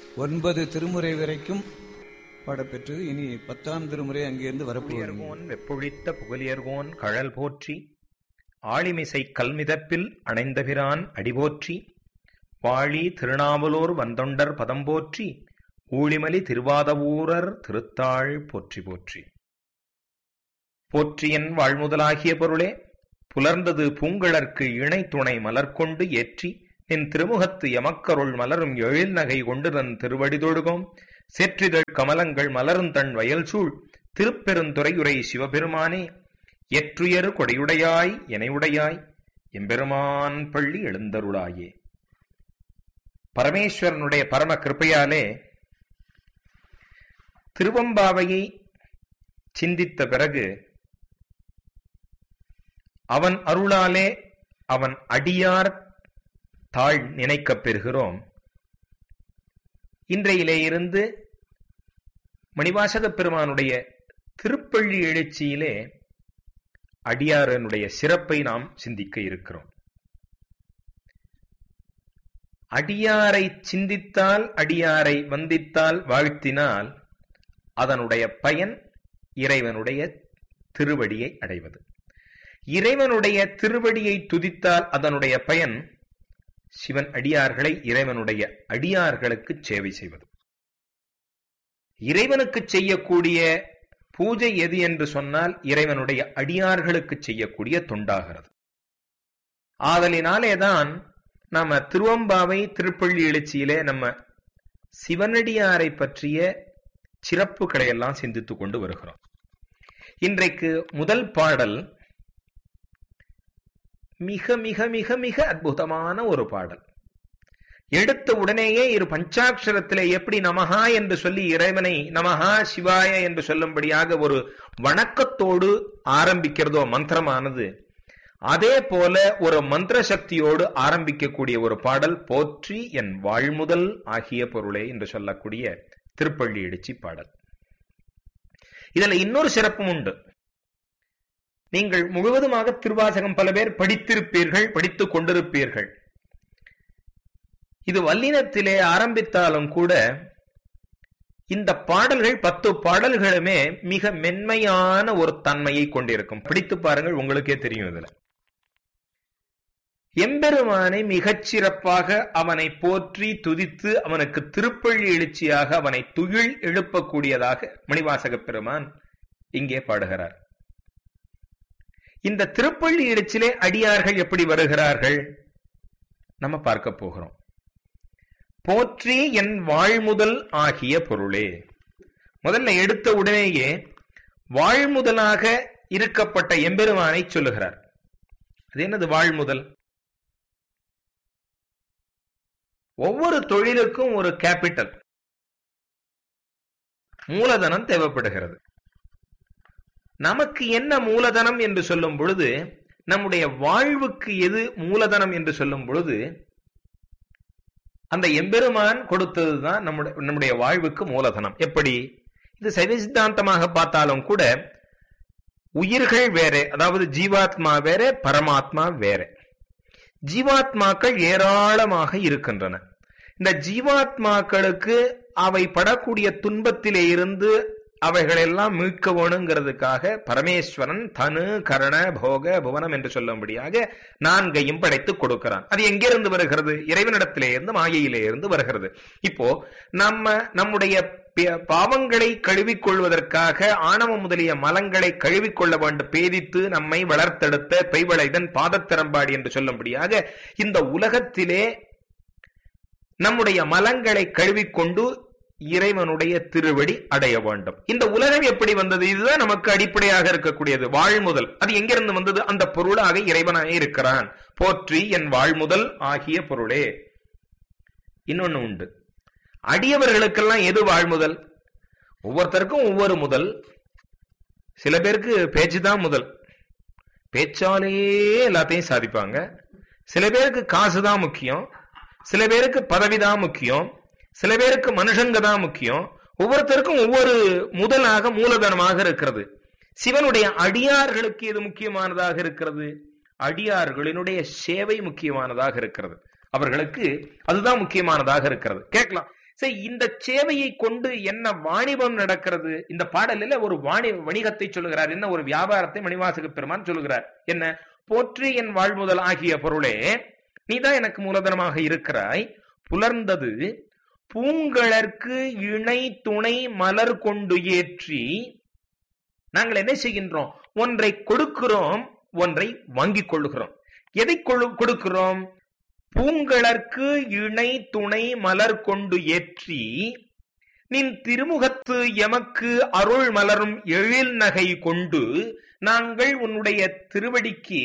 9 திருமுறை வரைக்கும் பாடப்பெற்றது. இனி 10ஆம் திருமுறை அங்கிருந்து வரப்போன் வெப்பொழித்த புகழியர்கோன் கழல் போற்றி ஆளிமிசை கல்மிதப்பில் அணைந்தபிரான் அடிபோற்றி வாழி திருநாவலூர் வந்தொண்டர் பதம் போற்றி ஊழிமலி திருவாதவூரர் திருத்தாள் போற்றி போற்றி. போற்றியன் வாழ்முதலாகிய பொருளே புலர்ந்தது பூங்கழற்கு இணை துணை மலர்கொண்டு ஏற்றி நின் திருமுகத்து எமக்கருள் மலரும் எழில் நகை கொண்டு நன் திருவடிதொழுகோம் சேற்றிதழ் கமலங்கள் மலருந்தன் வயல் சூழ் திருப்பெருந்துறையுரை சிவபெருமானே எற்றுயர் கொடையுடையாய் எனையுடையாய் எம்பெருமான் பள்ளி எழுந்தருளாயே. பரமேஸ்வரனுடைய பரம கிருப்பையாலே திருவம்பாவையை சிந்தித்த பிறகு அவன் அருளாலே அவன் அடியார் தாழ் நினைக்கப் பெறுகிறோம். இன்றையிலே இருந்து மணிவாசகப் பெருமானுடைய திருப்பள்ளி எழுச்சியிலே அடியாரனுடைய சிறப்பை நாம் சிந்திக்க இருக்கிறோம். அடியாரை சிந்தித்தால், அடியாரை வந்தித்தால், வாழ்த்தினால் அதனுடைய பயன் இறைவனுடைய திருவடியை அடைவது. இறைவனுடைய திருவடியை துதித்தால் அதனுடைய பயன் சிவன் அடியார்களை இறைவனுடைய அடியார்களுக்கு சேவை செய்வது. இறைவனுக்கு செய்யக்கூடிய பூஜை எது என்று சொன்னால் இறைவனுடைய அடியார்களுக்கு செய்யக்கூடிய தொண்டாகிறது. ஆதலினாலேதான் நாம திருவம்பாவை திருப்பள்ளி எழுச்சியிலே நம்ம சிவனடியாரை பற்றிய சிறப்புகளை எல்லாம் சிந்தித்துக் கொண்டு வருகிறோம். இன்றைக்கு முதல் பாடல் மிக மிக மிக மிக அற்புதமான ஒரு பாடல். எடுத்த உடனேயே இரு பஞ்சாட்சரத்திலே எப்படி நமஹா என்று சொல்லி இறைவனை நமஹா சிவாய என்று சொல்லும்படியாக ஒரு வணக்கத்தோடு ஆரம்பிக்கிறதோ மந்திரமானது, அதே போல ஒரு மந்திர சக்தியோடு ஆரம்பிக்கக்கூடிய ஒரு பாடல் போற்றி என் வாழ்முதல் ஆகிய பொருளே என்று சொல்லக்கூடிய திருப்பள்ளி எழுச்சி பாடல். இதுல இன்னொரு சிறப்பும் உண்டு. நீங்கள் முழுவதுமாக திருவாசகம் பல பேர் படித்திருப்பீர்கள், படித்துக் கொண்டிருப்பீர்கள். இது வல்லினத்திலே ஆரம்பித்தாலும் கூட இந்த பாடல்கள் 10 பாடல்களுமே மிக மென்மையான ஒரு தன்மையை கொண்டிருக்கும். படித்து பாருங்கள், உங்களுக்கே தெரியும். இதுல எம்பெருமானை மிகச்சிறப்பாக அவனை போற்றி துதித்து அவனுக்கு திருப்பள்ளி எழுச்சியாக அவனை துயில் எழுப்பக்கூடியதாக மணிவாசகப் பெருமான் இங்கே பாடுகிறார். இந்த திருப்பள்ளி எழுச்சிலே அடியார்கள் எப்படி வருகிறார்கள் நம்ம பார்க்க போகிறோம். போற்றி என் வாழ்முதல் ஆகிய பொருளே. முதல்ல எடுத்த உடனேயே வாழ்முதலாக இருக்கப்பட்ட எம்பெருமானை சொல்லுகிறார். அது என்னது வாழ்முதல்? ஒவ்வொரு தொழிலுக்கும் ஒரு கேபிட்டல், மூலதனம் தேவைப்படுகிறது. நமக்கு என்ன மூலதனம் என்று சொல்லும் பொழுது, நம்முடைய வாழ்வுக்கு எது மூலதனம் என்று சொல்லும் பொழுது, அந்த எம்பெருமான் கொடுத்ததுதான் நம்முடைய வாழ்வுக்கு மூலதனம். எப்படி? இது சைவ சித்தாந்தமாக பார்த்தாலும் கூட உயிர்கள் வேற, அதாவது ஜீவாத்மா வேற, பரமாத்மா வேற. ஜீவாத்மாக்கள் ஏராளமாக இருக்கின்றன. இந்த ஜீவாத்மாக்களுக்கு அவை படக்கூடிய துன்பத்திலே இருந்து அவைகளெல்லாம் மீட்க வேணுங்கிறதுக்காக பரமேஸ்வரன் தனு கரண போக புவனம் என்று சொல்லும்படியாக 4ஐயும் படைத்துக் கொடுக்கிறான். அது எங்கிருந்து வருகிறது? இறைவனிடத்திலே இருந்து, மாயையிலே இருந்து வருகிறது. இப்போ நம்முடைய பாவங்களை கழுவிக்கொள்வதற்காக ஆணவம் முதலிய மலங்களை கழுவிக்கொள்ள வேண்டும், பேதித்து நம்மை வளர்த்தெடுத்த பெய்வளைதன் பாதத்திறம்பாடி என்று சொல்லும்படியாக இந்த உலகத்திலே நம்முடைய மலங்களை கழுவிக்கொண்டு இறைவனுடைய திருவடி அடைய வேண்டும். இந்த உலகம் எப்படி வந்தது? இதுதான் நமக்கு அடிப்படையாக இருக்கக்கூடியது, வாழ்முதல். அது எங்கிருந்து வந்தது? அந்த பொருளாக இறைவனாக இருக்கிறான். போற்றி என் வாழ்முதல் ஆகிய பொருளே. இன்னொன்னு உண்டு, அடியவர்களுக்கெல்லாம் எது வாழ்முதல்? ஒவ்வொருத்தருக்கும் ஒவ்வொரு முதல். சில பேருக்கு பேச்சுதான் முதல், பேச்சாலேயே எல்லாத்தையும் சாதிப்பாங்க. சில பேருக்கு காசுதான் முக்கியம், சில பேருக்கு பதவிதான் முக்கியம், சில பேருக்கு மனுஷங்க தான் முக்கியம். ஒவ்வொருத்தருக்கும் ஒவ்வொரு முதலாக மூலதனமாக இருக்கிறது. சிவனுடைய அடியார்களுக்கு எது முக்கியமானதாக இருக்கிறது? அடியார்களினுடைய சேவை முக்கியமானதாக இருக்கிறது. அவர்களுக்கு அதுதான் முக்கியமானதாக இருக்கிறது. கேட்கலாம், சரி, இந்த சேவையை கொண்டு என்ன வாணிபம் நடக்கிறது? இந்த பாடலில் ஒரு வணிகத்தை சொல்லுகிறார். என்ன ஒரு வியாபாரத்தை மணிவாசக பெருமான் சொல்லுகிறார். என்ன? போற்றி என் வாழ்முதல் ஆகிய பொருளே, நீதான் எனக்கு மூலதனமாக இருக்கிறாய். புலர்ந்தது பூங்கழற்கு இணை துணை மலர் கொண்டு ஏற்றி. நாங்கள் என்ன செய்கின்றோம்? ஒன்றை கொடுக்கிறோம், ஒன்றை வாங்கிக் கொள்ளுகிறோம். எதை கொடுக்கிறோம்? பூங்கழற்கு இணை துணை மலர் கொண்டு ஏற்றி நின் திருமுகத்து எமக்கு அருள் மலரும் எழில் நகை கொண்டு. நாங்கள் உன்னுடைய திருவடிக்கு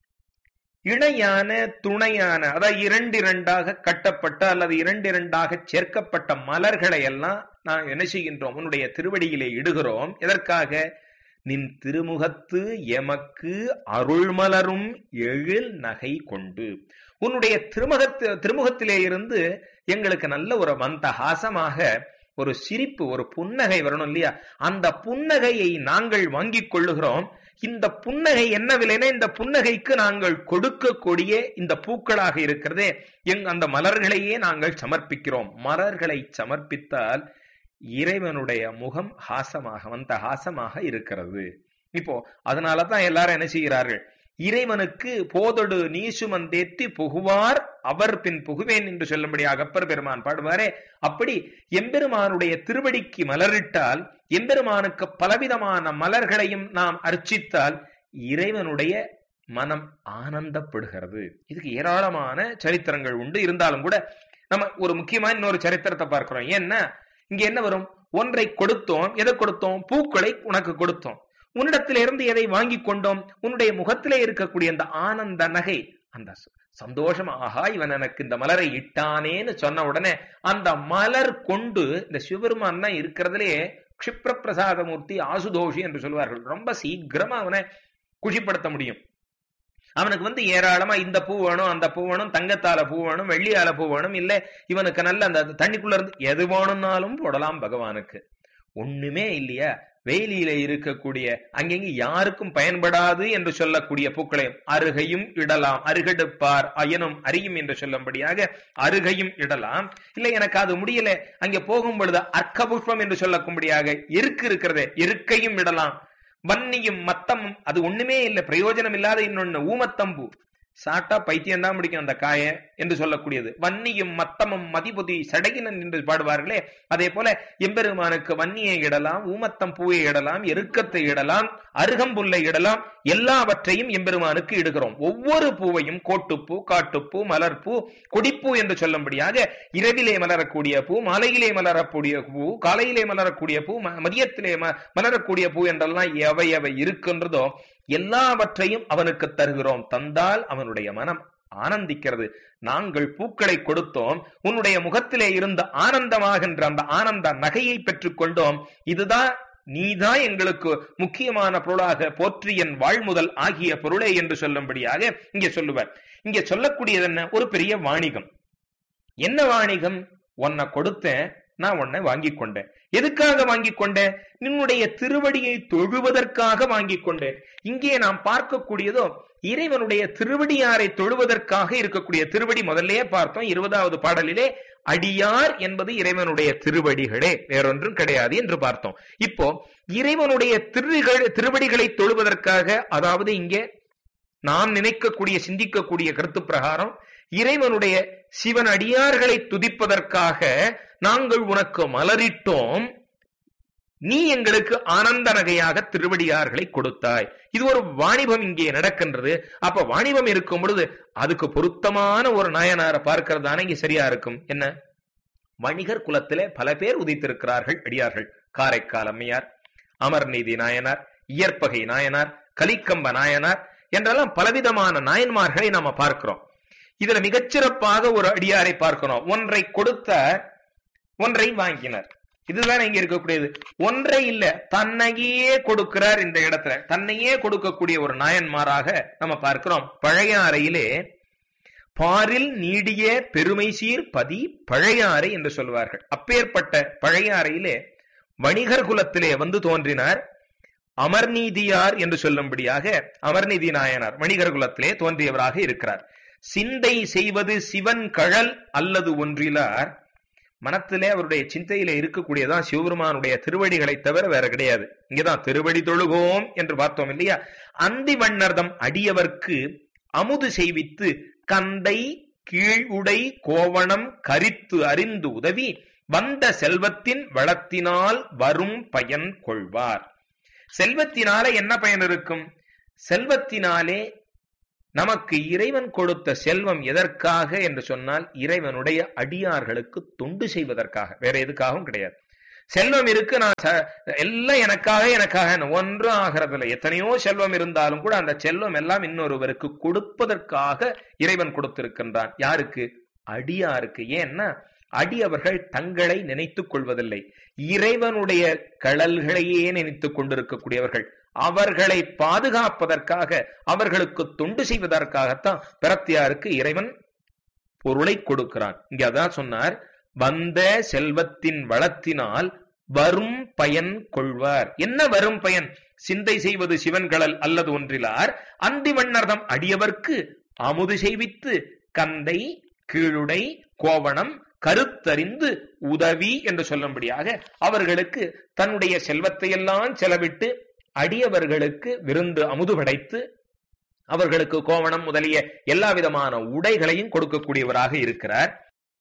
இணையான துணையான, அதாவது இரண்டாக கட்டப்பட்ட அல்லது இரண்டாக சேர்க்கப்பட்ட மலர்களை எல்லாம் நான் என்ன செய்கின்றோம்? உன்னுடைய திருவடியிலே இடுகிறோம். எதற்காக? நின் திருமுகத்து எமக்கு அருள் மலரும் எழில் நகை கொண்டு. உன்னுடைய திருமுகத்திலே இருந்து எங்களுக்கு நல்ல ஒரு மந்தஹாசமாக ஒரு சிரிப்பு, ஒரு புன்னகை வரணும் இல்லையா? அந்த புன்னகையை நாங்கள் வாங்கிக் கொள்ளுகிறோம். இந்த புன்னகை என்ன விலைன்னா, இந்த புன்னகைக்கு நாங்கள் கொடுக்கக்கூடிய இந்த பூக்களாக இருக்கிறதே, அந்த மலர்களையே நாங்கள் சமர்ப்பிக்கிறோம். மலர்களை சமர்ப்பித்தால் இறைவனுடைய முகம் ஹாசமாக, மந்தஹாசமாக இருக்கிறது. இப்போ அதனாலதான் எல்லாரும் என்ன செய்கிறார்கள்? இறைவனுக்கு போதொடு நீசுமந்தேத்தி புகுவார் அவர் பின் புகுவேன் என்று சொல்லும்படியாக அப்பர் பெருமான் பாடுவாரே, அப்படி எம்பெருமானுடைய திருவடிக்கு மலரிட்டால், எம்பெருமானுக்கு பலவிதமான மலர்களையும் நாம் அர்ச்சித்தால் இறைவனுடைய மனம் ஆனந்தப்படுகிறது. இதுக்கு ஏராளமான சரித்திரங்கள் உண்டு. இருந்தாலும் கூட நம்ம ஒரு முக்கியமான இன்னொரு சரித்திரத்தை பார்க்கிறோம். ஏன்னா இங்க என்ன வரும்? ஒன்றை கொடுத்தோம். எதை கொடுத்தோம்? பூக்களை உனக்கு கொடுத்தோம். உன்னிடத்திலிருந்து எதை வாங்கி கொண்டோம்? உன்னுடைய முகத்திலே இருக்கக்கூடிய அந்த ஆனந்த நகை, அந்த சந்தோஷம். ஆஹா, இவன் எனக்கு இந்த மலரை இட்டானேன்னு சொன்ன உடனே அந்த மலர் கொண்டு, இந்த சிவபெருமான் தான் இருக்கிறதுலே க்ஷிப்ர பிரசாதமூர்த்தி ஆசுதோஷி என்று சொல்வார்கள். ரொம்ப சீக்கிரமா அவனை குஷிப்படுத்த முடியும். அவனுக்கு ஏராளமா இந்த பூ வேணும், அந்த பூ வேணும், தங்கத்தால பூ வேணும், வெள்ளியால பூ வேணும், இல்ல இவனுக்கு நல்ல அந்த தண்ணிக்குள்ள இருந்து எது வேணும்னாலும் போடலாம் பகவானுக்கு. ஒண்ணுமே இல்லையா? வேலியில இருக்கக்கூடிய அங்கெங்க யாருக்கும் பயன்படாது என்று சொல்லக்கூடிய பூக்களையும் அருகையும் இடலாம். அருகெடுப்பார் அயனும் அறியும் என்று சொல்லும்படியாக அருகையும் இடலாம். இல்லை எனக்கு அது முடியல, அங்கே போகும் பொழுது அர்க்க புஷ்பம் என்று சொல்லக்கும்படியாக எருக்கு இருக்கிறதே, எருக்கையும் இடலாம். வன்னியும் மத்தமும், அது ஒண்ணுமே இல்லை, பிரயோஜனம் இல்லாத இன்னொன்னு ஊமத்தம்பூ, சாட்டா பைத்தியம் தான் முடிக்கும் அந்த காய என்று சொல்லக்கூடியது. வன்னியும் மத்தமும் மதிபுதி சடகினன் என்று பாடுவார்களே, அதே போல எம்பெருமானுக்கு வன்னியை இடலாம், ஊமத்தம் பூவை இடலாம், எருக்கத்தை இடலாம், அருகம்புல்லை இடலாம். எல்லாவற்றையும் எம்பெருமானுக்கு இடுகிறோம். ஒவ்வொரு பூவையும் கோட்டுப்பூ, காட்டுப்பூ, மலர்பூ, கொடிப்பூ என்று சொல்லும்படியாக இரவிலே மலரக்கூடிய பூ, மாலையிலே மலரக்கூடிய பூ, காலையிலே மலரக்கூடிய பூ, மதியத்திலே மலரக்கூடிய பூ என்றெல்லாம் எவை எவை இருக்கின்றதோ எல்லாவற்றையும் அவனுக்கு தருகிறோம். தந்தால் அவனுடைய மனம் ஆனந்திக்கிறது. நாங்கள் பூக்களை கொடுத்தோம், உன்னுடைய முகத்திலே இருந்த ஆனந்தமாகின்ற அந்த ஆனந்த நகையை பெற்றுக் கொண்டோம். இதுதான், நீதான் எங்களுக்கு முக்கியமான பொருளாக போற்றி என் வாழ்முதல் ஆகிய பொருளே என்று சொல்லும்படியாக இங்கே சொல்லுவார். இங்கே சொல்லக்கூடியது என்ன? ஒரு பெரிய வாணிகம். என்ன வாணிகம்? உன்னை கொடுத்தேன், நான் உன்னை வாங்கி கொண்டேன். எதுக்காக வாங்கி கொண்டேன்? நின்னுடைய திருவடியை தொழுவதற்காக வாங்கி கொண்டேன். இங்கே நாம் பார்க்கக்கூடியதோ இறைவனுடைய திருவடியாரை தொழுவதற்காக இருக்கக்கூடிய திருவடி. முதல்லயே பார்த்தோம் 20வது பாடலிலே, அடியார் என்பது இறைவனுடைய திருவடிகளே, வேறொன்றும் கிடையாது என்று பார்த்தோம். இப்போ இறைவனுடைய திருவடிகளை தொழுவதற்காக, அதாவது இங்கே நாம் நினைக்கக்கூடிய சிந்திக்கக்கூடிய கருத்து பிரகாரம் இறைவனுடைய சிவன் அடியார்களை துதிப்பதற்காக நாங்கள் உனக்கு மலரிட்டோம், நீ எங்களுக்கு ஆனந்த நகையாக திருவடியார்களை கொடுத்தாய். இது ஒரு வாணிபம் இங்கே நடக்கின்றது. அப்ப வாணிபம் இருக்கும் பொழுது அதுக்கு பொருத்தமான ஒரு நாயனாரை பார்க்கிறது தானே இங்கே சரியா இருக்கும். என்ன? வணிகர் குலத்திலே பல பேர் உதித்திருக்கிறார்கள் அடியார்கள். காரைக்கால் அம்மையார், அமர்நீதி நாயனார், இயற்பகை நாயனார், கலிக்கம்ப நாயனார் என்றெல்லாம் பலவிதமான நாயன்மார்களை நாம பார்க்கிறோம். இதுல மிகச்சிறப்பாக ஒரு அடியாரை பார்க்கிறோம். ஒன்றை கொடுத்தார், ஒன்றை வாங்கினார். இதுதான் இங்க இருக்கக்கூடியது. ஒன்றை இல்ல, தன்னையே கொடுக்கிறார். இந்த இடத்துல தன்னையே கொடுக்கக்கூடிய ஒரு நாயன்மாராக நம்ம பார்க்கிறோம். பழையாறையிலே பாரில் நீடிய பெருமை சீர் பதி பழையாறை என்று சொல்வார்கள். அப்பேற்பட்ட பழையாறையிலே வணிகர் குலத்திலே வந்து தோன்றினார் அமர்நீதியார் என்று சொல்லும்படியாக. அமர்நீதி நாயனார் வணிகர் குலத்திலே தோன்றியவராக இருக்கிறார். சிந்தை செய்வது சிவன் கழல் அல்லது ஒன்றிலார் மனத்திலே அவருடைய சிந்தையிலே இருக்கக்கூடியதான் சிவபெருமானுடைய திருவடிகளை தவிர வேற கிடையாது. இங்கதான் திருவடி தொழுகோம் என்று பார்த்தோம் இல்லையா? அந்தி வண்ணர்தம் அடியவர்க்கு அமுது செய்வித்து கந்தை கீழ் உடை கோவணம் கரித்து அறிந்து உதவி வந்த செல்வத்தின் வளத்தினால் வரும் பயன் கொள்வார். செல்வத்தினாலே என்ன பயன் இருக்கும்? செல்வத்தினாலே நமக்கு இறைவன் கொடுத்த செல்வம் எதற்காக என்று சொன்னால் இறைவனுடைய அடியார்களுக்கு தொண்டு செய்வதற்காக, வேற எதுக்காகவும் கிடையாது. செல்வம் இருக்கு, நான் எல்லாம் எனக்காக ஒன்றும் ஆகிறதில்லை. எத்தனையோ செல்வம் இருந்தாலும் கூட அந்த செல்வம் எல்லாம் இன்னொருவருக்கு கொடுப்பதற்காக இறைவன் கொடுத்திருக்கின்றான். யாருக்கு? அடியாருக்கு. ஏன்னா அடியவர்கள் தங்களை நினைத்துக் கொள்வதில்லை, இறைவனுடைய கழல்களையே நினைத்துக் கொண்டிருக்கக்கூடியவர்கள். அவர்களை பாதுகாப்பதற்காக, அவர்களுக்கு தொண்டு செய்வதற்காகத்தான் பிரத்தியாருக்கு இறைவன் பொருளை கொடுக்கிறான். இங்க அதான் சொன்னார், வந்த செல்வத்தின் வளத்தினால் வரும் பயன் கொள்வார். என்ன வரும் பயன்? சிந்தை செய்வது சிவன்களல் அல்லது ஒன்றிலார் அந்தி வண்ணர்தம் அடியவர்க்கு அமுது செய்வித்து கந்தை கீழுடை கோவணம் கருத்தறிந்து உதவி என்று சொல்லும்படியாக அவர்களுக்கு தன்னுடைய செல்வத்தை எல்லாம் செலவிட்டு அடியவர்களுக்கு விருந்து அமுது படைத்து அவர்களுக்கு கோவணம் முதலிய எல்லா விதமான உடைகளையும் கொடுக்கக்கூடியவராக இருக்கிறார்.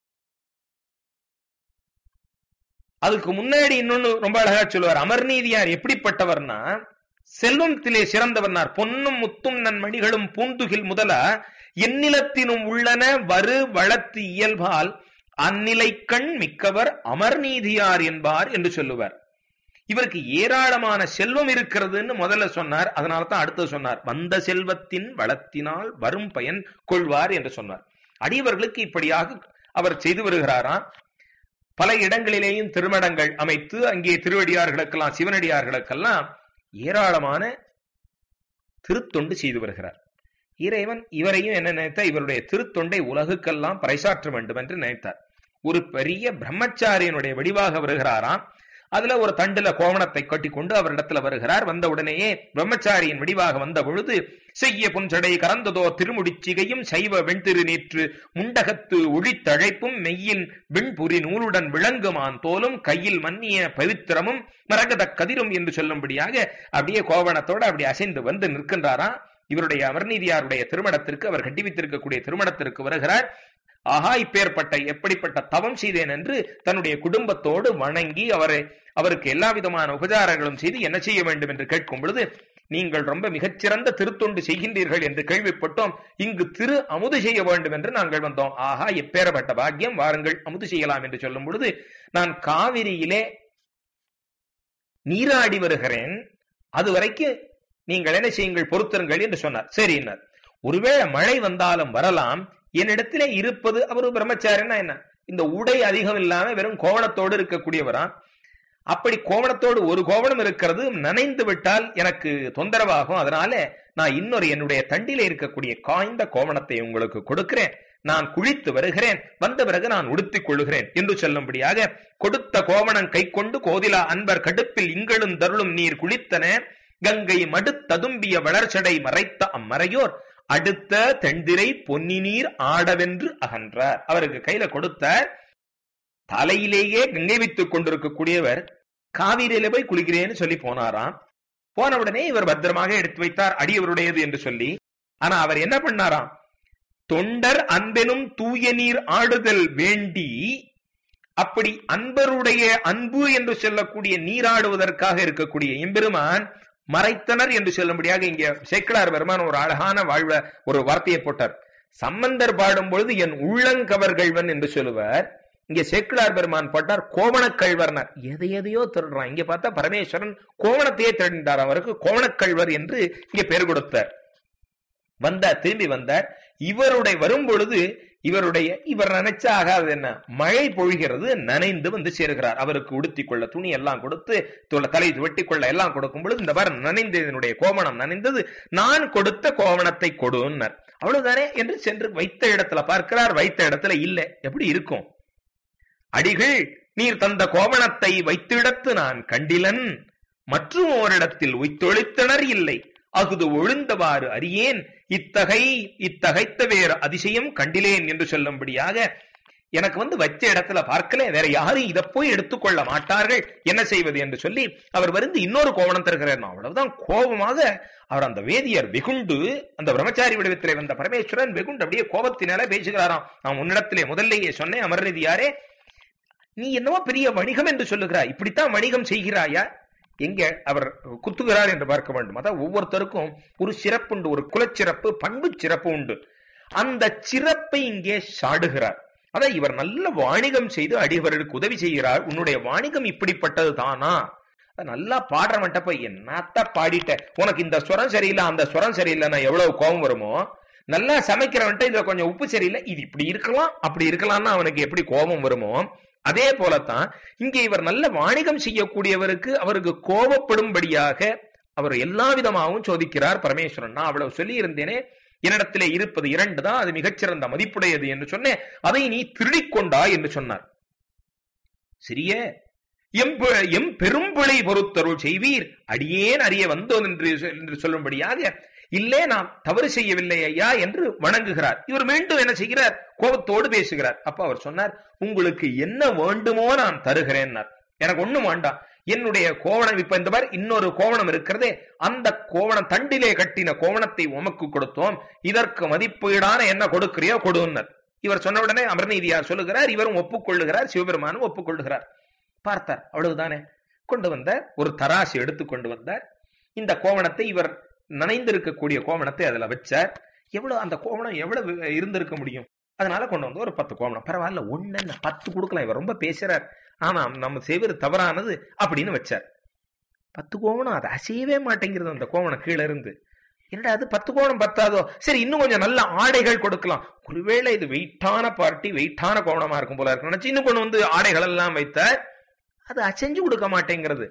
அதுக்கு முன்னாடி இன்னொன்னு ரொம்ப அழகா சொல்லுவார். அமர்நீதியார் எப்படிப்பட்டவர்னா செல்வத்திலே சிறந்தவர்னார். பொன்னும் முத்தும் நன்மணிகளும் பூந்துகில் முதல எந்நிலத்தினும் உள்ளன வரு வளத்து இயல்பால் அந்நிலை கண் மிக்கவர் அமர்நீதியார் என்பார் என்று சொல்லுவார். இவருக்கு ஏராளமான செல்வம் இருக்கிறதுன்னு முதல்ல சொன்னார். அதனால தான் அடுத்து சொன்னார், வந்த செல்வத்தின் வளத்தினால் வரும் பயன் கொள்வார் என்று சொன்னார். அடியவர்களுக்கு இப்படியாக அவர் செய்து வருகிறாராம். பல இடங்களிலேயும் திருமணங்கள் அமைத்து அங்கே திருவடியார்களுக்கெல்லாம் சிவனடியார்களுக்கெல்லாம் ஏராளமான திருத்தொண்டு செய்து வருகிறார். இறைவன் இவரையும் என்ன நினைத்தார்? இவருடைய திருத்தொண்டை உலகுக்கெல்லாம் பறைசாற்ற வேண்டும் என்று நினைத்தார். ஒரு பெரிய பிரம்மச்சாரியனுடைய வடிவாக வருகிறாராம். அதுல ஒரு தண்டுல கோவணத்தை கட்டி கொண்டு அவரிடத்துல வருகிறார். வந்த உடனேயே பிரம்மச்சாரியின் வடிவாக வந்த பொழுது செய்ய புஞ்சடை கறந்ததோ திருமுடிச்சிகையும் சைவ வெண்திரு நேற்று முண்டகத்து ஒளித்தழைப்பும் மெய்யின் வெண்புரி நூலுடன் விளங்குமான் தோலும் கையில் மன்னிய பவித்திரமும் மரகத கதிரும் என்று சொல்லும்படியாக அப்படியே கோவணத்தோடு அப்படி அசைந்து வந்து நிற்கின்றாராம். இவருடைய அமர்நீதியாருடைய திருமணத்திற்கு, அவர் கட்டி வைத்திருக்கக்கூடிய திருமணத்திற்கு வருகிறார். ஆஹா, இப்பேற்பட்ட எப்படிப்பட்ட தவம் செய்தேன் என்று தன்னுடைய குடும்பத்தோடு வணங்கி அவருக்கு எல்லா விதமான உபச்சாரங்களும் செய்து என்ன செய்ய வேண்டும் என்று கேட்கும் பொழுது, நீங்கள் ரொம்ப மிகச்சிறந்த திருத்தொண்டு செய்கின்றீர்கள் என்று கேள்விப்பட்டோம், இங்கு திரு அமுது செய்ய வேண்டும் என்று நாங்கள் வந்தோம். ஆஹா, எப்பேற்பட்ட பாக்கியம், வாருங்கள் அமுது செய்யலாம் என்று சொல்லும் பொழுது, நான் காவிரியிலே நீராடி வருகிறேன், அது வரைக்கும் நீங்கள் என்ன செய்யுங்கள், பொறுத்திருங்கள் என்று சொன்னார். சரின்னார். ஒருவேளை மழை வந்தாலும் வரலாம், என்னிடத்திலே இருப்பது, அவரு பிரம்மச்சாரின்னா என்ன, இந்த உடை அதிகம் இல்லாம வெறும் கோவணத்தோடு இருக்கக்கூடியவரா. அப்படி கோவணத்தோடு ஒரு கோவணம் இருக்கிறது, நனைந்து விட்டால் எனக்கு தொந்தரவாகும். அதனால நான் இன்னொரு என்னுடைய தண்டிலே இருக்கக்கூடிய காய்ந்த கோவணத்தை உங்களுக்கு கொடுக்கிறேன், நான் குளித்து வருகிறேன், வந்த பிறகு நான் உடுத்திக் கொள்ளுகிறேன் என்று சொல்லும்படியாக கொடுத்த கோவணம் கை கொண்டு கோதிலா அன்பர் கடுப்பில் இங்களும் தருளும் நீர் குளித்தன கங்கை மடுத்ததும்பிய வளர்ச்சடை மறைத்த அம்மறையோர் அடுத்த தென்திரை பொன்னி நீர் ஆடவென்று அகன்றார். அவருக்கு கையில கொடுத்தார். தலையிலேயே கங்கை வைத்துக் கொண்டிருக்கக்கூடியவர் காவிரியில போய் குளிக்கிறேன்னு சொல்லி போனாராம். போன உடனே இவர் பத்திரமாக எடுத்து வைத்தார், அடியவருடையது என்று சொல்லி. ஆனா அவர் என்ன பண்ணாராம், தொண்டர் அன்பெனும் தூய நீர் ஆடுதல் வேண்டி, அப்படி அன்பருடைய அன்பு என்று சொல்லக்கூடிய நீராடுவதற்காக இருக்கக்கூடிய எம்பெருமான் மறைத்தனர் என்று சொல்லும்படியாக இங்க சேக்கிழார் பெருமான் ஒரு அழகான வாழ்வ ஒரு வார்த்தையை போட்டார். சம்பந்தர் பாடும் பொழுது என் உள்ளங்கவர்கள்வன் என்று சொல்லுவார். இங்க சேக்கிழார் பெருமான் போட்டார் கோவணக்கழ்வர்னர். எதையோ திருடுறான். இங்க பார்த்தா பரமேஸ்வரன் கோவணத்தையே திருடினார். அவருக்கு கோவணக்கழ்வர் என்று இங்க பெயர் கொடுத்தார். வந்தார், திரும்பி வந்தார். இவருடைய வரும் பொழுது இவர் நினைச்ச ஆகாது என்ன, மழை பொழிகிறது, நனைந்து வந்து சேர்கிறார். அவருக்கு உடுத்தி கொள்ள துணி எல்லாம் கொடுத்து தலை வெட்டி கொள்ள எல்லாம் கொடுக்கும் பொழுது இந்த வாரம் நனைந்ததனுடைய கோவணம் நனைந்தது, நான் கொடுத்த கோவணத்தை கொடுன்னார். அவ்வளவுதானே என்று சென்று வைத்த இடத்துல பார்க்கிறார். வைத்த இடத்துல இல்லை. எப்படி இருக்கும்? அடிகள் நீர் தந்த கோவணத்தை வைத்திடத்து நான் கண்டிலன், மற்றும் ஓரிடத்தில் உய்த்தொழித்தனர் இல்லை, அகுது ஒழுந்தவாறு அறியேன், இத்தகைத்த வேறு அதிசயம் கண்டிலேன் என்று சொல்லும்படியாக எனக்கு வச்ச இடத்துல பார்க்கல, வேற யாரும் இதை போய் எடுத்துக்கொள்ள மாட்டார்கள், என்ன செய்வது என்று சொல்லி அவர் இன்னொரு கோவணம் தருகிறார். அவ்வளவுதான் கோபமாக அவர் அந்த வேதியர் வெகுண்டு, அந்த பிரம்மச்சாரி வடிவத்திலே வந்த பரமேஸ்வரன் வெகுண்டு அப்படியே கோபத்தினால பேசுகிறாராம். நான் உன்னிடத்திலே முதல்லையே சொன்னேன், அமர்நிதியாரே, நீ என்னவோ பெரிய வணிகம் என்று சொல்லுகிறாய், இப்படித்தான் வணிகம் செய்கிறாயா? எங்க அவர் குத்துகிறார் என்று பார்க்க வேண்டும். அதான் ஒவ்வொருத்தருக்கும் ஒரு சிறப்பு உண்டு, ஒரு குலச்சிறப்பு, பண்பு சிறப்பு உண்டு. அந்த சிறப்பை இங்கே சாடுகிறார். அதான் இவர் நல்ல வாணிகம் செய்து அடியவர்களுக்கு உதவி செய்கிறார். உன்னுடைய வாணிகம் இப்படிப்பட்டது தானா? நல்லா பாடுறவன்ட்ட போய் என்னத்த பாடிட்ட, உனக்கு இந்த ஸ்வரம் சரியில்லை அந்த ஸ்வரம் சரியில்லைன்னா எவ்வளவு கோபம் வருமோ, நல்லா சமைக்கிறவன்ட்ட இதுல கொஞ்சம் உப்பு சரியில்லை, இது இப்படி இருக்கலாம் அப்படி இருக்கலாம்னா அவனுக்கு எப்படி கோபம் வருமோ, அதே போலத்தான் இங்கே இவர் நல்ல வாணிகம் செய்யக்கூடியவருக்கு அவருக்கு கோபப்படும்படியாக அவர் எல்லா விதமாகவும் சோதிக்கிறார் பரமேஸ்வரன். நான் அவ்வளவு சொல்லி இருந்தேனே, என்னிடத்திலே இருப்பது 2 தான், அது மிகச்சிறந்த மதிப்புடையது என்று சொன்னேன், அதை நீ திருடிக்கொண்டா என்று சொன்னார். சிறிய எம் பெரும்பிழை பொறுத்தருள் செய்வீர், அடியேன் அறிய வந்தோம் என்று சொல்லும்படியாக, இல்லே நான் தவறு செய்யவில்லை ஐயா என்று வணங்குகிறார். இவர் மீண்டும் என்ன செய்கிறார்? கோபத்தோடு பேசுகிறார். அப்ப அவர் சொன்னார், உங்களுக்கு என்ன வேண்டுமோ நான் தருகிறேன், எனக்கு ஒண்ணும் வேண்டாம், என்னுடைய கோவணம் இப்ப இந்த மாதிரி இன்னொரு கோவணம் இருக்கிறதே, அந்த கோவணம் தண்டிலே கட்டின கோவணத்தை உமக்கு கொடுத்தோம், இதற்கு மதிப்பீடான என்ன கொடுக்கிறியோ கொடுன்னார். இவர் சொன்ன உடனே அமர்நீதியார் சொல்லுகிறார், இவரும் ஒப்புக்கொள்ளுகிறார், சிவபெருமானும் ஒப்புக்கொள்ளுகிறார். பார்த்தார், அவ்வளவுதானே. கொண்டு வந்த ஒரு தராசு எடுத்து கொண்டு வந்தார். இந்த கோவணத்தை இவர் நனைந்திருக்கக்கூடிய கோவணத்தை அதுல வச்சார். எவ்வளவு அந்த கோவணம் எவ்வளவு இருந்திருக்க முடியும், அதனால கொண்டு வந்து ஒரு 10 கோவணம், பரவாயில்ல, 1 10 கொடுக்கலாம், இவர் ரொம்ப பேசுறார், ஆனா நம்ம செய்வது தவறானது அப்படின்னு வச்சார். 10 கோவணம் அது அசையவே மாட்டேங்கிறது. அந்த கோவணம் கீழே இருந்து, என்னடா அது 10 கோவணம் பத்தாதோ, சரி இன்னும் கொஞ்சம் நல்ல ஆடைகள் கொடுக்கலாம், ஒருவேளை இது வெயிட்டான பார்ட்டி, வெயிட்டான கோவணமா இருக்கும் போல இருக்கு நினைச்சு இன்னும் கொண்டு வந்து ஆடைகள் எல்லாம் வைத்தார். அது அசைஞ்சு கொடுக்க மாட்டேங்கிறது.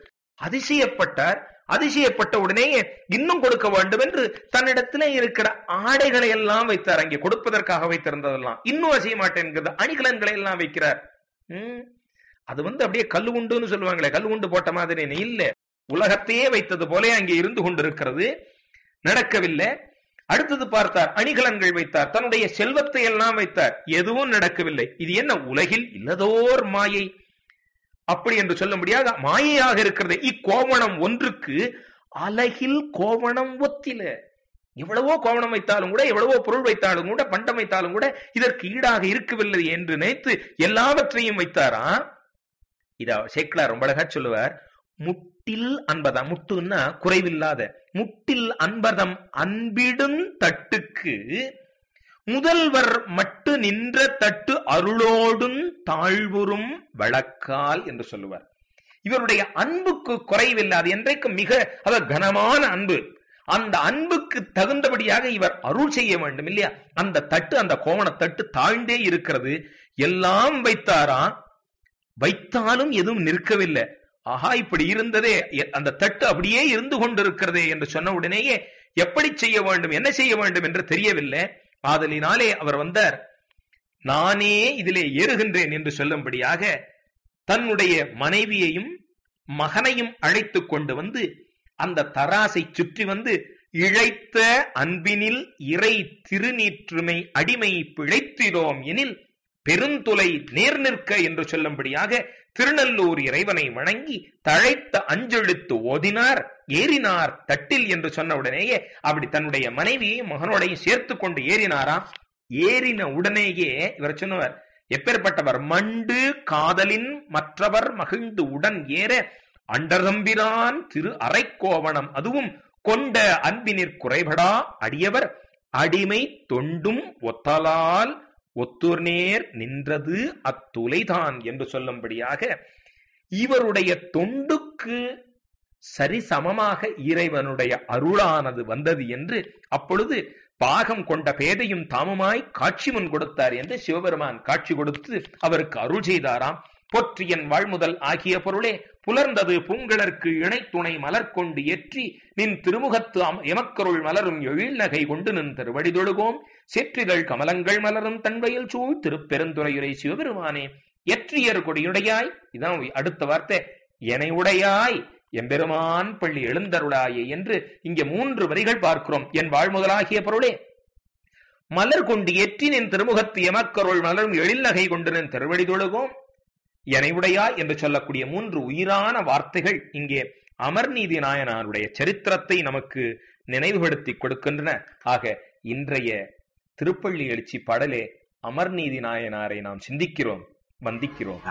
அதிசயப்பட்ட உடனே இன்னும் கொடுக்க வேண்டும் என்று தன்னிடத்துல இருக்கிற ஆடைகளை எல்லாம் வைத்தார். அங்கே கொடுப்பதற்காக வைத்திருந்ததெல்லாம் இன்னும் அசைய மாட்டேங்கிறது. அணிகலன்களை எல்லாம் வைக்கிறார். அது அப்படியே கல்லு உண்டுன்னு சொல்லுவாங்களே, கல்லு உண்டு போட்ட மாதிரி இல்ல, உலகத்தையே வைத்தது போல அங்கே இருந்து கொண்டிருக்கிறது. நடக்கவில்லை. அடுத்தது பார்த்தார், அணிகலன்கள் வைத்தார், தன்னுடைய செல்வத்தை எல்லாம் வைத்தார், எதுவும் நடக்கவில்லை. இது என்ன உலகில் இல்லதோர் மாயை அப்படி என்று சொல்ல முடியாத மாயையாக இருக்கிறது. இக்கோவணம் ஒன்றுக்கு அலகில் கோவணம் ஒத்தில. எவ்வளவோ கோவணம் வைத்தாலும் கூட, எவ்வளவோ பொருள் வைத்தாலும் கூட, பண்டம் வைத்தாலும் கூட இதற்கு ஈடாக இருக்கவில்லை என்று நினைத்து எல்லாவற்றையும் வைத்தாரா. இத சேக்கிழார் ரொம்ப அழகா சொல்லுவார், முட்டில் அன்பதம், முட்டுன்னா குறைவில்லாத, முட்டில் அன்பதம் அன்பிடும் தட்டுக்கு முதல்வர் மட்டு நின்ற தட்டு அருளோடும் தாழ்வுறும் வழக்கால் என்று சொல்லுவார். இவருடைய அன்புக்கு குறைவில்லை, அது என்றைக்கும் மிக கனமான அன்பு. அந்த அன்புக்கு தகுந்தபடியாக இவர் அருள் செய்ய வேண்டும் இல்லையா. அந்த தட்டு, அந்த கோவண தட்டு தாழ்ந்தே இருக்கிறது. எல்லாம் வைத்தாரா, வைத்தாலும் எதுவும் நிற்கவில்லை. ஆஹா, இப்படி இருந்ததே, அந்த தட்டு அப்படியே இருந்து கொண்டிருக்கிறதே என்று சொன்ன உடனேயே எப்படி செய்ய வேண்டும், என்ன செய்ய வேண்டும் என்று தெரியவில்லை. ஆதலினாலே அவர் வந்தார், நானே இதிலே ஏறுகின்றேன் என்று சொல்லும்படியாக தன்னுடைய மனைவியையும் மகனையும் அழைத்து கொண்டு வந்து அந்த தராசை சுற்றி வந்து, இழைத்த அன்பினில் இறை திருநீற்றுமை அடிமை பிழைத்திரோம் எனில் பெருந்துலை நேர் நிற்க என்று சொல்லும்படியாக திருநல்லூர் இறைவனை வணங்கி தழைத்த அஞ்செழுத்து ஓதினார், ஏறினார் தட்டில் என்று சொன்ன உடனேயே அப்படி தன்னுடைய மனைவியையும் மகனோடையும் சேர்த்து கொண்டு ஏறினாராம். ஏறின உடனேயே இவர் சொன்னவர், எப்பேற்பட்டவர், மண்டு காதலின் மற்றவர் மகிழ்ந்து உடன் ஏற அண்டர்தம்பிரான் திரு அரைக்கோவணம் அதுவும் கொண்ட அன்பினிற் குறைபடா அடியவர் அடிமை தொண்டும் ஒத்தலால் ஒத்தூர் நேர் நின்றது அத்துளைதான் என்று சொல்லும்படியாக இவருடைய தொண்டுக்கு சரிசமமாக இறைவனுடைய அருளானது வந்தது என்று அப்பொழுது பாகம் கொண்ட பேதையும் தாமுமாய் காட்சி முன் கொடுத்தார் என்று சிவபெருமான் காட்சி கொடுத்து அவருக்கு அருள் செய்தாராம். பொற்றியன் வாழ்முதல் ஆகிய பொருளே புலர்ந்தது பூங்கிழற்கு இணை துணை மலர் கொண்டு ஏற்றி நின் திருமுகத்து எமக்கருள் மலரும் எழில் நகை கொண்டு நின் திருவடி தொழுகோம் செற்றிகள் கமலங்கள் மலரும் தன்வயல் சூழ் திருப்பெருந்துறையுரை சிவபெருமானே எற்றியர் கொடியுடையாய். இதான் அடுத்த வார்த்தை, எனை உடையாய் எம்பெருமான் பள்ளி எழுந்தருளாயே என்று இங்கே 3 வரிகள் பார்க்கிறோம். என் வாழ்முதலாகிய பொருளே, மலர் கொண்டு எற்றினின் திருமுகத்து எமக்கருள் மலரும் எழில்நகை கொண்டு திருவடி தொழுவோம் எனைவுடையா என்று சொல்லக்கூடிய 3 உயிரான வார்த்தைகள் இங்கே அமர்நீதி நாயனாருடைய சரித்திரத்தை நமக்கு நினைவுபடுத்தி கொடுக்கின்றன. ஆக இன்றைய திருப்பள்ளி எழுச்சி பாடலே அமர்நீதி நாயனாரை நாம் சிந்திக்கிறோம், வந்திக்கிறோம்.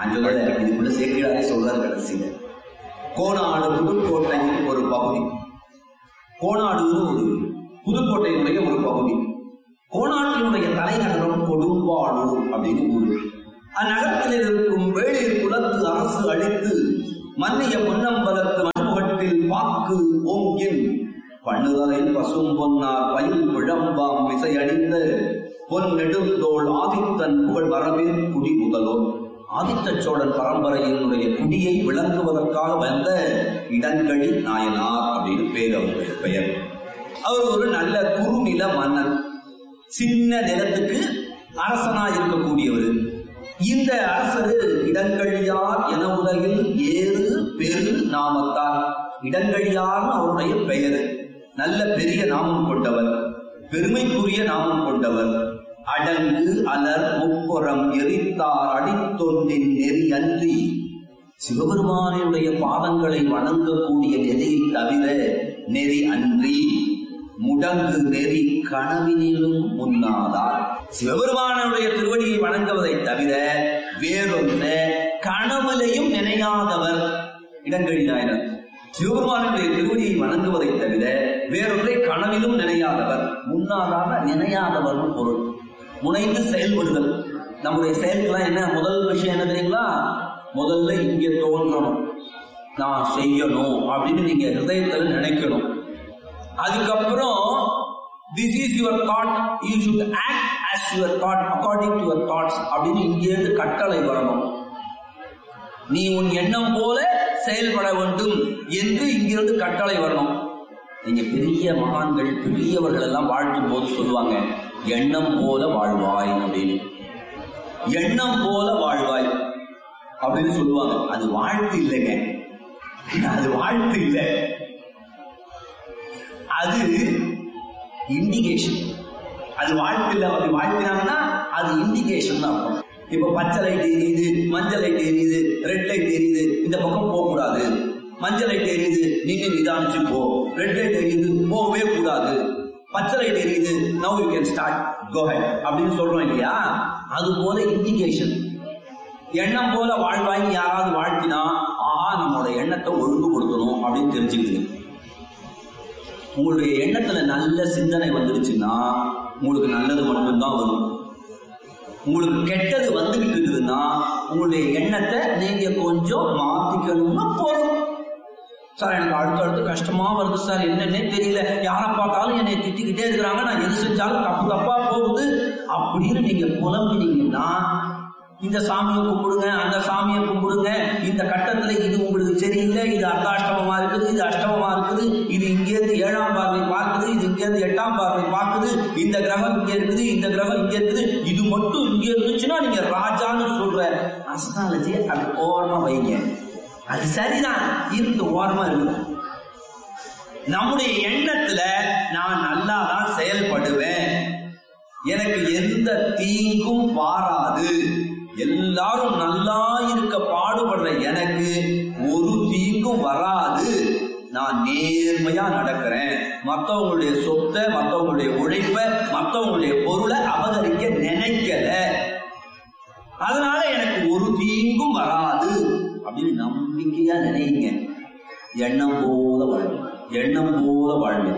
சொல்றாரு கடைசியில, கோனாடு புதுக்கோட்டையின் ஒரு பகுதி, கோனாடு ஒரு புதுக்கோட்டையினுடைய ஒரு பகுதி, கோனாட்டினுடைய தலைநகரம் கொடும்பாளூர் அப்படின்னு ஊரு. அந்நகரத்தில் இருக்கும் வேளிர் குலத்து அரசு அழித்து மன்னிய பொன்னம்பலத்து மண்முகட்டில் பாக்கு ஓங்கின் பண்ணுதலை பசும் பொன்னார் பயில் விழம்பாம் விசை அணிந்த பொன் நெடுந்தோள் ஆதித்தன் புகழ் வரவில் குடி முதலோர். ஆதித்த சோழன் பரம்பரையினுடைய குடியை விளங்குவதற்காக வந்த இடங்கழி நாயனார் அப்படின்னு பேர் அவருடைய பெயர். அவர் ஒரு நல்ல குறுநில மன்னன், சின்ன நிலத்துக்கு அரசனாய் இருக்கக்கூடியவர். இந்த அரசரு இடங்கழியார் என உலகில் ஏறு பெரு நாமத்தார். இடங்கழியார் அவருடைய பெயர். நல்ல பெரிய நாமம் கொண்டவர், பெருமைக்குரிய நாமம் கொண்டவர். அடங்கு அலர் முப்புறம் எரித்தார் அடித்தொண்டின் நெறி அன்றி, சிவபெருமானுடைய பாதங்களை வணங்கக்கூடிய நெறியை தவிர நெறி அன்றி, முடங்கு நெறி கனவினிலும் முன்னாதார். சிவபெருமானுடைய திருவடியை வணங்குவதை தவிர வேறொன்று கனவுலையும் நினையாதவர் இடங்கழி நாயனார். சிவபெருமானுடைய திருவடியை வணங்குவதை தவிர வேறொன்றை கனவிலும் நினையாதவர். முன்னாதான நினையாதவர் பொருள். முனைந்து செயல்படுதல். நம்முடைய செயல்கள்லாம் என்ன? முதல் விஷயம் என்ன தெரியுங்களா? முதல்ல இங்கே தோன்றணும், நான் செய்யணும் அப்படின்னு நீங்க ஹிருதயத்தில் நினைக்கணும். அதுக்கப்புறம் this is your thought, you should act as your thought, according to your thoughts அப்படின்னு இங்கிருந்து கட்டளை வரணும். நீ உன் எண்ணம் போல செயல்பட வேண்டும் என்று இங்கிருந்து கட்டளை வரணும். நீங்க பெரிய மகான்கள் பெரியவர்கள் எல்லாம் வாழ்த்தும் போது சொல்லுவாங்க, எண்ணம் போல வாழ்வாய் அப்படின்னு. எண்ணம் போல வாழ்வாய் அப்படின்னு சொல்லுவாங்க. அது வாழ்த்து இல்லைங்க, அது வாழ்த்து இல்லை, அது இண்டிகேஷன். அது வாழ்த்து இல்லை. அப்படி வாழ்த்தினாங்கன்னா அது இண்டிகேஷன் தான். இப்ப பச்சை லைட் எரியுது, மஞ்சள் லைட் எரியுது, ரெட் லைட் எரியுது, இந்த பக்கம் போக கூடாது. மஞ்சள் லைட் எரியுது, நின்று நிதானிச்சு போ. ரெட் லைட் எரியுது, போகவே கூடாது. பச்சை லைட் எரியுது, now you can start, go ahead அப்படின்னு சொல்றோம் இல்லையா? அது போல இண்டிகேஷன். எண்ணம் போல வாழ்வாய்க்கு யாராவது வாழ்த்தினா, ஆஹா நம்மளோட எண்ணத்தை ஒழுங்கு கொடுக்கணும் அப்படின்னு தெரிஞ்சுக்குது. உங்களுடைய எண்ணத்துல நல்ல சிந்தனை வந்துடுச்சுன்னா உங்களுக்கு நல்லது மட்டும்தான் வரும். உங்களுக்கு கெட்டது வந்துகிட்டு இருக்குதுன்னா உங்களுடைய எண்ணத்தை நீங்க கொஞ்சம் மாத்திக்கணும்னா போதும். சார் எனக்கு அடுத்தடுத்து கஷ்டமா வருது சார், என்னன்னே தெரியல, யாரை பார்த்தாலும் என்னை திட்டிக்கிட்டே இருக்கிறாங்க, நான் எது செஞ்சாலும் தப்பா போகுது அப்படின்னு நீங்க புலம்பினீங்கன்னா, இந்த சாமியை கும்பிடுங்க, அந்த சாமியை கும்பிடுங்க, இந்த கட்டத்துல இது உங்களுக்கு சரியில்லை, இது அர்த்தாஷ்டமமா இருக்குது, இது அஷ்டமமா இருக்குது, இது இங்கேருந்து 7ஆம் பார்வை பார்க்குது, இது இங்கேருந்து 8ஆம் பார்வை பார்க்குது, இந்த கிரகம் இங்க இருக்குது, இந்த கிரகம் இங்க இருக்குது, இது மட்டும் இங்க இருந்துச்சுன்னா நீங்க ராஜான்னு சொல்ற அஸ்ட்ராலஜி அது ஓரமா வைங்க. அது சரிதான், இருந்து ஓரமா இருக்கு. நம்முடைய எண்ணத்துல நான் நல்லாதான் செயல்படுவேன், எனக்கு எந்த தீங்கும் வாராது, எல்லாரும் நல்லா இருக்க பாடுபடுற எனக்கு ஒரு தீங்கும் வராது, நான் நேர்மையா நடக்கிறேன், மற்றவங்களுடைய சொத்தை, மற்றவங்களுடைய உழைப்ப, மற்றவங்களுடைய பொருளை அபகரிக்க நினைக்கல, அதனால எனக்கு ஒரு தீங்கும் வராது அப்படின்னு நம்பிக்கையா நினைங்க. எண்ணம் போல வாழ்வு, எண்ணம் போல வாழ்வு.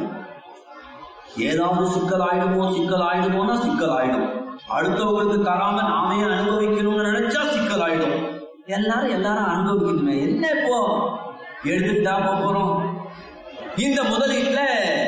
ஏதாவது சிக்கல் ஆயிடுமோனா சிக்கல் ஆயிடும். அடுத்தவங்களுக்கு தராம நாமே அனுபவிக்கணும்னு நினைச்சா சிக்கல் ஆயிடும். எல்லாரும் அனுபவிக்கணுமே, என்ன இப்போ எடுத்துக்கிட்டா போறோம். இந்த முதலீட்டுல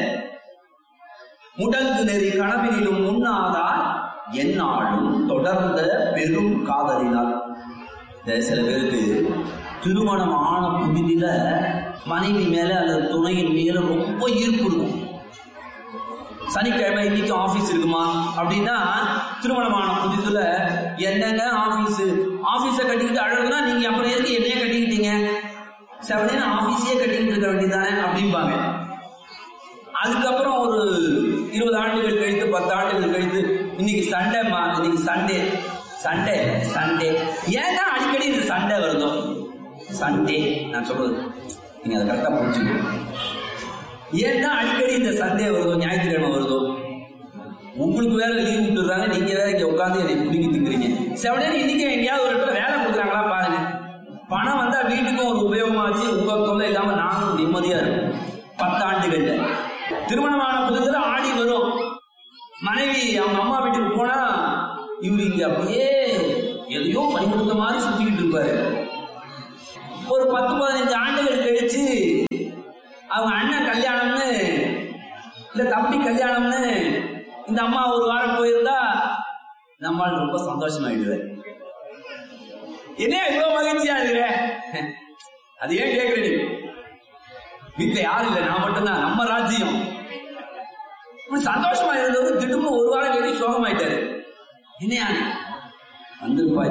முடங்கு நெறி கனவிலும் முன்னாதால் என்னாலும் தொடர்ந்த பெரும் காதலினார். சில பேருக்கு திருமணம் ஆன புதிதில மனைவி மேல அல்லது துணையின் மேல ரொம்ப ஈர்ப்பு இருக்கும். சனிக்கிழமை இன்னைக்கு ஆபீஸ் இருக்குமா அப்படின்னா, திருமணமான புதிதுல என்னங்க ஆபீஸ கட்டிக்கிட்டு அழகுனா நீங்க அப்புறம் எதுக்கு என்னைய கட்டிக்கிட்டீங்க, செவனே ஆபீஸே கட்டிக்கிட்டு இருக்க வேண்டியதானே அப்படிம்பாங்க. அதுக்கப்புறம் ஒரு 20 ஆண்டுகள் கழித்து 10 ஆண்டுகள் கழித்து இன்னைக்கு சண்டேம்மா, இன்னைக்கு சண்டே சண்டே சண்டே. ஏன் தான் அடிக்கடி இந்த சண்டே வருதோ? சண்டே நான் சொல்றது நீங்க அதை கரெக்டா புரிஞ்சுக்கணும். ஏன் தான் அடிக்கடி இந்த சண்டே வருதோ, ஞாயிற்றுக்கிழமை வருதோ? உங்களுக்கு வேற லீவ் விட்டுறாங்க, நீங்க வேற இங்க உட்காந்து என்னை பிடிங்கி திங்குறீங்க. செவனே இன்னைக்கு எங்கேயாவது ஒரு இடத்துல வேலை கொடுக்குறாங்களா பாருங்க. பணம் வந்தா வீட்டுக்கும் ஒரு உபயோகமாச்சு, உங்க தொல்லை இல்லாம நானும் நிம்மதியா இருக்கும். 10 ஆண்டுகள்ல திருமணமான புதுல ஆடி வரும், மனைவி அவங்க அம்மா வீட்டுக்கு போனா இவரு இங்க அப்படியே எதையோ பறிமுறுத்த மாதிரி சுத்திக்கிட்டு இருப்பாரு. ஒரு 10-15 ஆண்டுகள் கழிச்சு அவங்க அண்ணன் கல்யாணம்னு இல்ல தம்பி கல்யாணம்னு இந்த அம்மா ஒரு வாரம் போயிருந்தா நம்மால் ரொம்ப சந்தோஷமாயிடுவாரு. என்ன இவ்வளவு மகிழ்ச்சியா இருக்கிற? அது ஏன் கேட்கிறேன்? வீட்டுல யாரும் இல்லை, நான் மட்டும்தான், நம்ம ராஜ்யம். இப்படி சந்தோஷமா இருந்தவர் திடீர்னு ஒரு வாரம் கழிச்சு சோகமாயிட்டாரு. என்னையா வந்துருப்பா,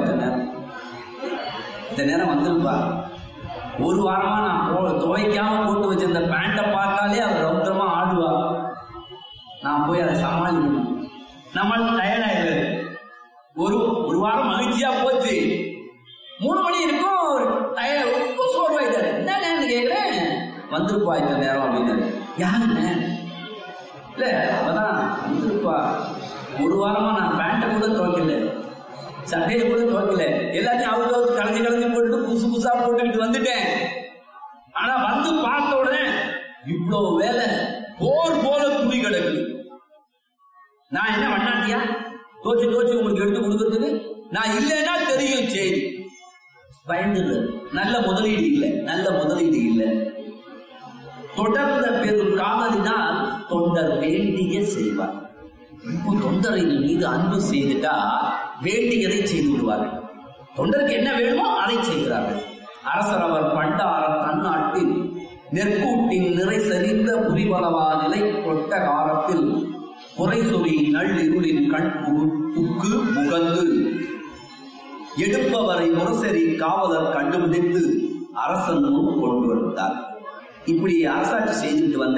இந்த நேரம் வந்துருப்பா. ஒரு வாரமா நான் துவைக்காம போட்டு வச்சிருந்த பேண்ட பார்த்தாலே அவர் ரௌத்திரமா ஆடுவா. நான் போய் அதை சமாளிக்கணும். நம்மளுக்கு டயர்ட் ஆயிடுறாரு. ஒரு வாரம் மகிழ்ச்சியா போச்சு, 3 மணி இருக்கும் ரொம்ப சோர்வாயிட்டாரு. என்ன கேட்கிறேன், வந்துருப்பா இந்த நேரம் அப்படின்னு. யாருன்னு இல்ல அவதான் வந்துருப்பா. ஒரு வாரமா நான் பேண்ட கூட துவைக்கல, சட்டையை கூட துவைக்கல, எல்லாத்தையும் அவுத்து கலைஞ்சு போட்டுட்டு புதுசு புதுசா போட்டுக்கிட்டு வந்துட்டேன். ஆனா வந்து பார்த்த உடனே இவ்வளவு வேலை போர் போல துணி கிடக்குது. நான் என்ன பண்ணாட்டியா தோச்சு உங்களுக்கு எடுத்து கொடுக்கறதுக்கு? நான் இல்லைன்னா தெரியும் செய்தி. பயந்துடுறது. நல்ல முதலீடு இல்லை. தொடர்ந்த பெரும் காதலினால் தொண்டர் வேண்டிய செய்வார். இப்போ தொண்டரின் மீது அன்பு செய்துட்டா வேண்டியதை செய்து விடுவார்கள். தொண்டருக்கு என்ன வேணுமோ அதை செய்கிறார்கள். அரசர் அவர் பண்டார தன்னாட்டில் நெற்கூட்டின் நிறை சரிந்த புரிவளவா நிலை கொட்ட காலத்தில் குறை சொல்லி நள்ளிருளின் கண் புக்கு முகந்து எடுப்பவரை முரசரி காவலர் கண்டுபிடித்து அரசன் முன் கொண்டு வந்தார். இப்படி அரசாட்சி செய்துட்டு வந்த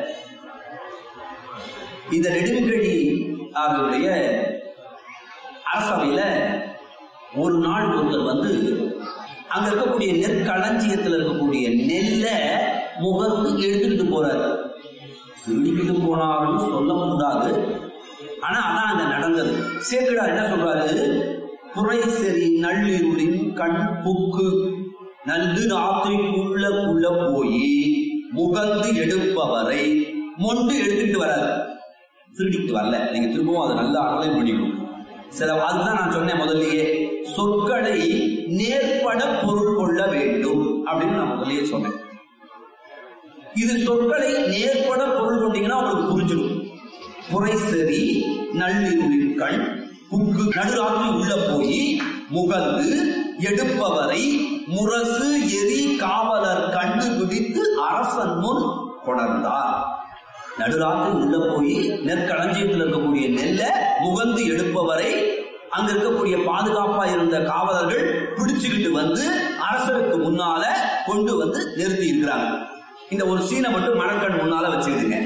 இந்த நெடுங்கடி அவருடைய அரசவையில ஒரு நாள் ஒருத்தர் வந்து அங்க இருக்கக்கூடிய நெற்களஞ்சியத்தில் இருக்கக்கூடிய நெல்லை முகர்ந்து எடுத்துக்கிட்டு போறாரு. திருடிக்கிட்டு போனாருன்னு சொல்ல முடியாது, ஆனா அதான் அங்க நடந்தது. சேக்கிழார் என்ன சொல்றாரு? புரை சரி நள்ளிருளின் கண் புக்கு நன்று ராத்திரிக்குள்ள போய் முகந்து எடுப்பவரை மொண்டு எடுத்துட்டு வராது. திருடிக்கிட்டு வரல, நீங்க திரும்பவும் அதை நல்லா அனலைன் பண்ணிக்கணும். அதுதான் நான் சொன்னேன் முதல்லயே, சொற்களை நேர்பட பொருள் கொள்ள வேண்டும் அப்படின்னு நான் முதல்லயே சொன்னேன். இது சொற்களை நேர்பட பொருள் கொண்டீங்கன்னா உங்களுக்கு புரிஞ்சிடும். புரை சரி நள்ளிருளின் கண் புக்கு நடுராத்திரி உள்ள போய் முகந்து எடுப்பவரை முரசு எரி காவலர் கண்டுபிடித்து அரசன் முன் கொணர்ந்தார். நடுராத்திரி உள்ள போய் நெற்களஞ்சியத்தில் இருக்கக்கூடிய நெல்லை முகந்து எடுப்பவரை அங்க இருக்கக்கூடிய பாதுகாப்பா இருந்த காவலர்கள் பிடிச்சுக்கிட்டு வந்து அரசருக்கு முன்னால கொண்டு வந்து நிறுத்தி இருக்கிறாங்க. இந்த ஒரு சீனை மட்டும் மனக்கண் முன்னால வச்சுக்கிடுங்க.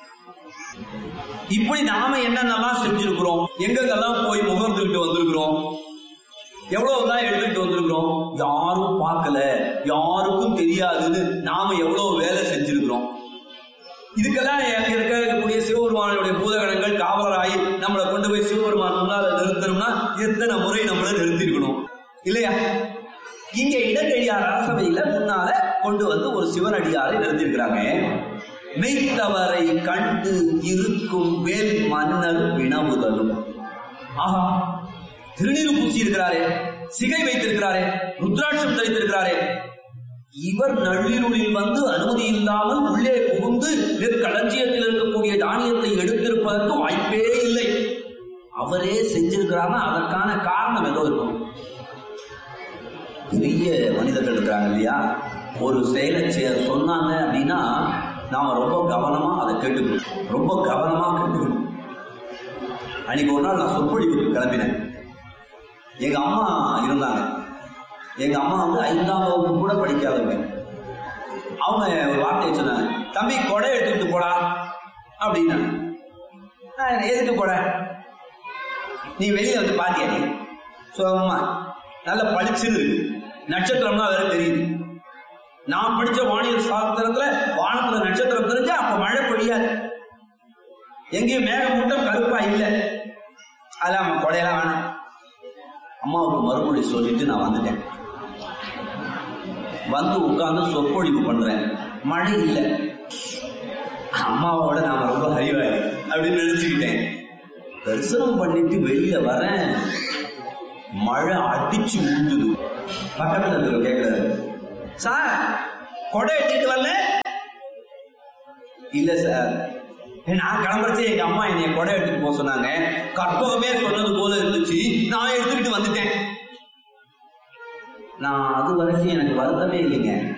இப்படி நாம என்னென்னலாம் செஞ்சிருக்கிறோம், எங்கெங்கெல்லாம் போய் முகர்ந்துகிட்டு வந்திருக்கிறோம், எவ்வளவுதான் எடுத்துக்கிட்டு வந்திருக்கிறோம், யாரும் பார்க்கல, யாருக்கும் தெரியாதுன்னு நாம எவ்வளவு வேலை செஞ்சிருக்கிறோம். இதுக்கெல்லாம் அங்க இருக்கக்கூடிய சிவபெருமானுடைய பூதகணங்கள் காவலராகி நம்மளை கொண்டு போய் சிவபெருமான் முன்னால நிறுத்தணும்னா எத்தனை முறை நம்மள நிறுத்திருக்கணும் இல்லையா? இங்க இடக்கடியார் அரசவையில முன்னால கொண்டு வந்து ஒரு சிவனடியாரை நிறுத்திருக்கிறாங்க. மெய்த்தவரை கண்டு இருக்கும் வேல் மன்னர் வினவுதலும். ஆஹா, திருநீரு பூசி இருக்கிறாரே, சிகை வைத்திருக்கிறாரே, ருத்ராட்சம் தரித்திருக்கிறாரே, இவர் நள்ளிருளில் வந்து அனுமதி இல்லாமல் உள்ளே புகுந்து நெற்களஞ்சியத்தில் இருக்கக்கூடிய தானியத்தை எடுத்திருப்பதற்கு வாய்ப்பே இல்லை. அவரே செஞ்சிருக்கிறார்னா அதற்கான காரணம் ஏதோ இருக்கும். பெரிய மனிதர்கள் இருக்கிறாங்க இல்லையா, ஒரு செயலை சொன்னாங்க அப்படின்னா நாம ரொம்ப கவனமா அதை கேட்டுக்கணும், ரொம்ப கவனமா கேட்டுக்கணும். அன்னைக்கு ஒரு நாள் நான் சொற்பொழிவுக்கு கிளம்பினேன். எங்க அம்மா இருந்தாங்க. எங்க அம்மா வந்து 5ஆம் வகுப்பு கூட படிக்காதவங்க. அவங்க ஒரு வார்த்தையை சொன்னாங்க, தம்பி கொடை எடுத்துக்கிட்டு போடா அப்படின்னா. எதுக்கு கொடை? நீ வெளியில வந்து பாத்தியா? நீ சுகமா நல்ல பளிச்சுன்னு இருக்கு, நட்சத்திரம்னா வேற தெரியுது. நான் படிச்ச வானியல் சாஸ்திரத்துல வானத்துல நட்சத்திரம் தெரிஞ்சா அப்ப மழை பொழியாது. எங்கேயும் மேகமூட்டம் கருப்பா இல்லை. அதெல்லாம் கொடையெல்லாம் வேணாம். அம்மாவுக்கு மறுமொழி சொல்லிட்டு நான் வந்துட்டேன். வந்து உட்கார்ந்து சொற்பொழிவு பண்றேன். மழை இல்லை. அம்மாவோட நாம ரொம்ப அறிவாளி அப்படின்னு நினைச்சுக்கிட்டேன். தரிசனம் பண்ணிட்டு வெளியில வரேன், மழை அடிச்சு ஊத்துது. பக்கத்துல கேட்கிறாரு, சார் கொடை எடுத்துட்டு வரல? இல்ல சார், நான் கிளம்புறச்சே எங்க அம்மா என்னைய கொடை எடுத்துட்டு போக சொன்னாங்க. கற்பகமே சொன்னது போல இருந்துச்சு, நான் எடுத்துக்கிட்டு வந்துட்டேன். நான் அது வரைக்கும் எனக்கு வருத்தமே இல்லைங்க.